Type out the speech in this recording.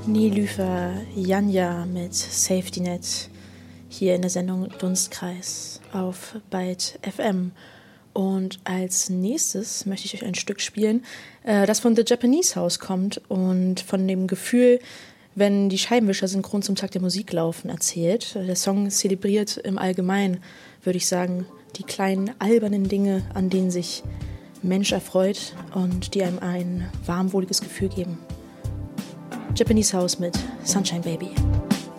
Nilüfer Janja mit Safety Net hier in der Sendung Dunstkreis auf Byte FM. Und als nächstes möchte ich euch ein Stück spielen, das von The Japanese House kommt und von dem Gefühl, wenn die Scheibenwischer synchron zum Takt der Musik laufen, erzählt. Der Song zelebriert im Allgemeinen, würde ich sagen, die kleinen albernen Dinge, an denen sich Mensch erfreut und die einem ein warmwohliges Gefühl geben. Japanese House mit Sunshine Baby.